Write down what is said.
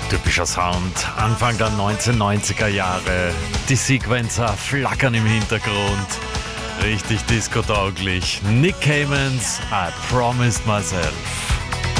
Typischer Sound, Anfang der 1990er Jahre. Die Sequencer flackern im Hintergrund. Richtig discotauglich. Nick Caymans, I Promised Myself.